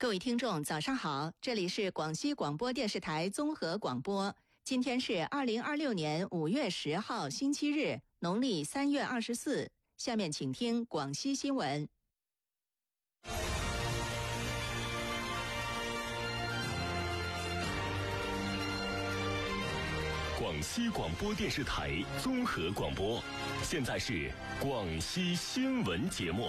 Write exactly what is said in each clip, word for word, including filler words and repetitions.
各位听众早上好，这里是广西广播电视台综合广播。今天是二零二六年五月十号星期日，农历三月二十四。下面请听广西新闻。 广西广播电视台综合广播，现在是广西新闻节目。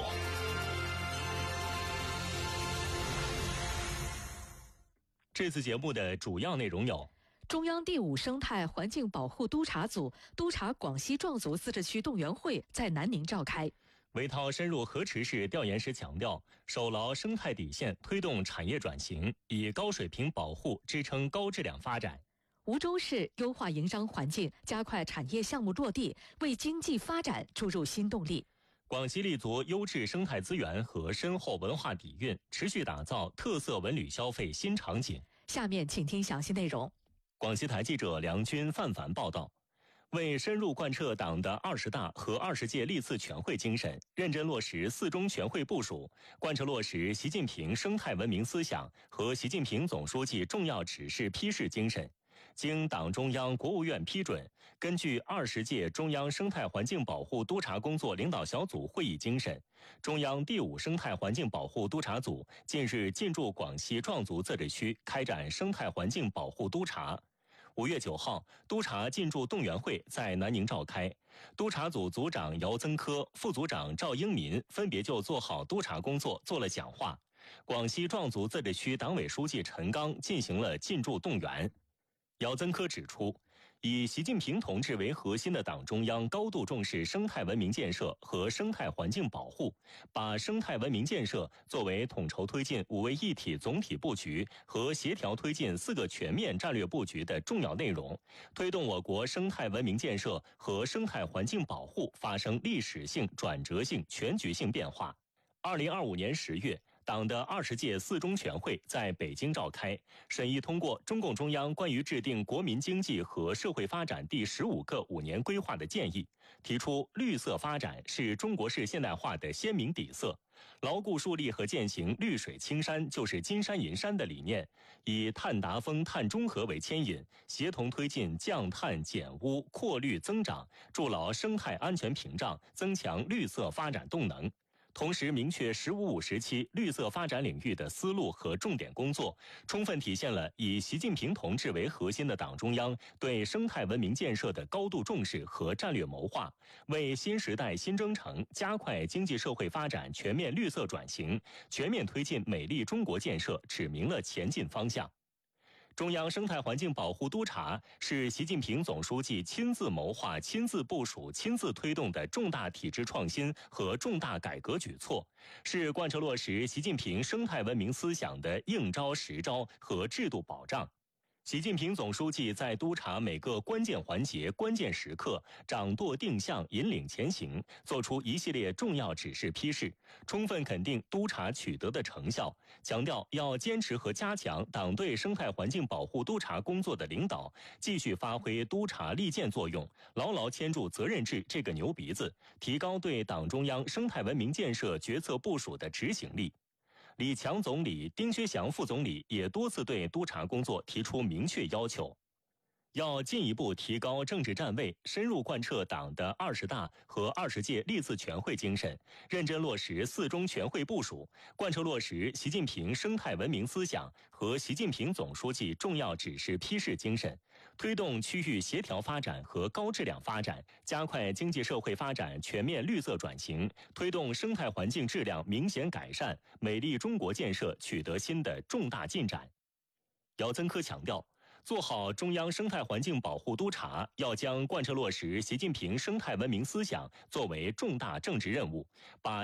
这次节目的主要内容有： 中央第五生态环境保护督察组督察广西壮族自治区动员会在南宁召开； 韦涛深入河池市调研时强调，守牢生态底线，推动产业转型，以高水平保护支撑高质量发展； 梧州市优化营商环境，加快产业项目落地，为经济发展注入新动力； 广西立足优质生态资源和深厚文化底蕴，持续打造特色文旅消费新场景。 下面请听详细内容。 广西台记者梁军、范凡报道。为深入贯彻党的二十大和二十届历次全会精神，认真落实四中全会部署，贯彻落实习近平生态文明思想和习近平总书记重要指示批示精神，经党中央、国务院批准，根据二十届中央生态环境保护督察工作领导小组会议精神，中央第五生态环境保护督察组近日进驻广西壮族自治区，开展生态环境保护督察。五月九号，督察进驻动员会在南宁召开，督察组组长姚增科、副组长赵英民分别就做好督察工作做了讲话。广西壮族自治区党委书记陈刚进行了进驻动员。姚增科指出，以习近平同志为核心的党中央高度重视生态文明建设和生态环境保护，把生态文明建设作为统筹推进五位一体总体布局和协调推进四个全面战略布局的重要内容，推动我国生态文明建设和生态环境保护发生历史性、转折性、全局性变化。二零二五年十月，党的二十届四中全会在北京召开，审议通过中共中央关于制定国民经济和社会发展第十五个五年规划的建议，提出绿色发展是中国式现代化的鲜明底色，牢固树立和践行绿水青山就是金山银山的理念，以碳达峰、碳中和为牵引，协同推进降碳减污、扩绿增长，筑牢生态安全屏障，增强绿色发展动能。同时明确“十五五”时期绿色发展领域的思路和重点工作，充分体现了以习近平同志为核心的党中央对生态文明建设的高度重视和战略谋划，为新时代新征程加快经济社会发展全面绿色转型、全面推进美丽中国建设指明了前进方向。中央生态环境保护督察是习近平总书记亲自谋划、亲自部署、亲自推动的重大体制创新和重大改革举措，是贯彻落实习近平生态文明思想的应招实招和制度保障。习近平总书记在督察每个关键环节、关键时刻，掌舵定向，引领前行，作出一系列重要指示批示，充分肯定督察取得的成效，强调要坚持和加强党对生态环境保护督察工作的领导，继续发挥督察利剑作用，牢牢牵住责任制这个牛鼻子，提高对党中央生态文明建设决策部署的执行力。李强总理、丁薛祥副总理也多次对督察工作提出明确要求，要进一步提高政治站位，深入贯彻党的二十大和二十届历次全会精神，认真落实四中全会部署，贯彻落实习近平生态文明思想和习近平总书记重要指示批示精神，推动区域协调发展和高质量发展，加快经济社会发展全面绿色转型，推动生态环境质量明显改善，美丽中国建设取得新的重大进展。姚增科强调，做好中央生态环境保护督察，要将贯彻落实习近平生态文明思想作为重大政治任务，把